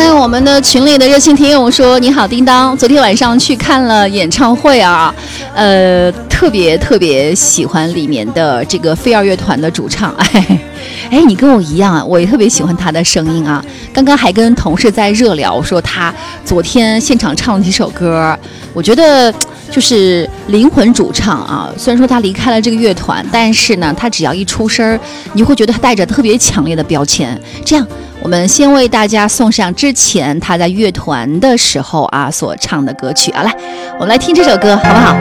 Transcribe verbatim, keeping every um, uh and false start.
看我们的群里的热心听友说，你好叮当，昨天晚上去看了演唱会啊，呃，特别特别喜欢里面的这个飞儿乐团的主唱，哎，哎，你跟我一样啊，我也特别喜欢他的声音啊。刚刚还跟同事在热聊，说他昨天现场唱了几首歌，我觉得就是灵魂主唱啊。虽然说他离开了这个乐团，但是呢，他只要一出声，你会觉得他带着特别强烈的标签。这样，我们先为大家送上之前他在乐团的时候啊所唱的歌曲啊，来，我们来听这首歌，好不好？